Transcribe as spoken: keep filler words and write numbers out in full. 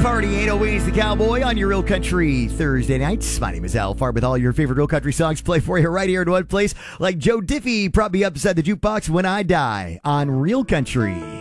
party ain't always the cowboy on your Real Country Thursday nights. My name is Al Farb with all your favorite Real Country songs play for you right here in one place. Like Joe Diffie, Prop Me Up Beside the Jukebox When I Die on Real Country.